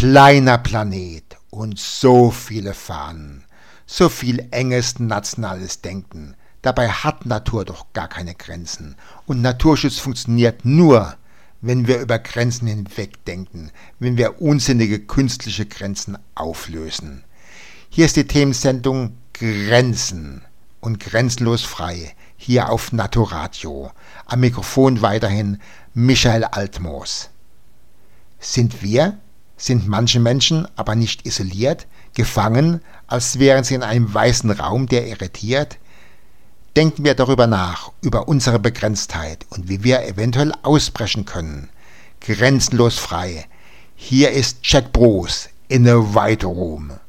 kleiner Planet und so viele Fahnen, so viel enges nationales Denken. Dabei hat Natur doch gar keine Grenzen. Und Naturschutz funktioniert nur, wenn wir über Grenzen hinweg denken, wenn wir unsinnige künstliche Grenzen auflösen. Hier ist die Themensendung Grenzen und grenzenlos frei, hier auf Naturadio. Am Mikrofon weiterhin Michael Altmoos. Sind manche Menschen aber nicht isoliert, gefangen, als wären sie in einem weißen Raum, der irritiert? Denken wir darüber nach, über unsere Begrenztheit und wie wir eventuell ausbrechen können. Grenzenlos frei. Hier ist Jack Bruce in the White Room.